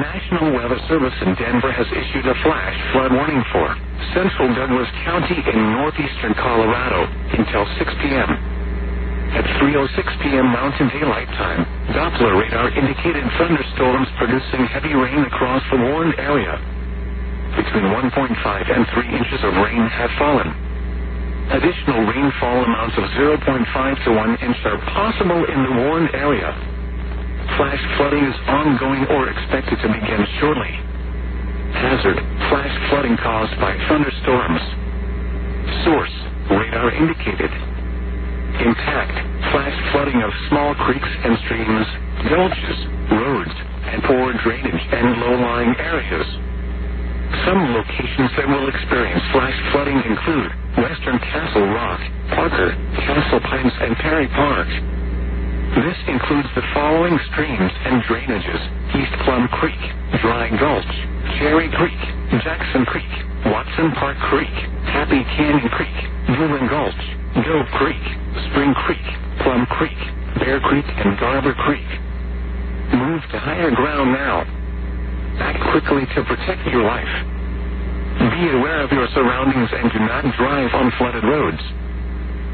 National Weather Service in Denver has issued a flash flood warning for central Douglas County in northeastern Colorado until 6 p.m. At 3:06 p.m. Mountain Daylight Time, Doppler radar indicated thunderstorms producing heavy rain across the warned area. Between 1.5 and 3 inches of rain have fallen. Additional rainfall amounts of 0.5 to 1 inch are possible in the warned area. Flash flooding is ongoing or expected to begin shortly. Hazard: flash flooding caused by thunderstorms. Source: radar indicated. Impact: flash flooding of small creeks and streams, gulches, roads, and poor drainage and low-lying areas. Some locations that will experience flash flooding include Western Castle Rock, Parker, Castle Pines, and Perry Park. This includes the following streams and drainages: East Plum Creek, Dry Gulch, Cherry Creek, Jackson Creek, Watson Park Creek, Happy Canyon Creek, Newland Gulch, Dove Creek, Spring Creek, Plum Creek, Bear Creek, and Garber Creek. Move to higher ground now. Act quickly to protect your life. Be aware of your surroundings and do not drive on flooded roads.